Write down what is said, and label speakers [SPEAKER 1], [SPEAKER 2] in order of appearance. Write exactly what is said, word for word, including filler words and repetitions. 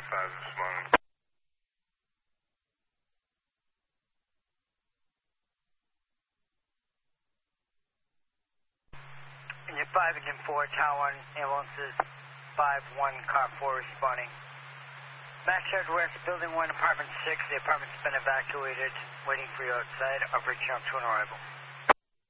[SPEAKER 1] five responding.
[SPEAKER 2] Engine five, Engine four, Tower one, ambulances five one, car four responding. Mass charge west, building one, apartment six. The apartment's been evacuated, waiting for you outside. I'll reach out to an arrival.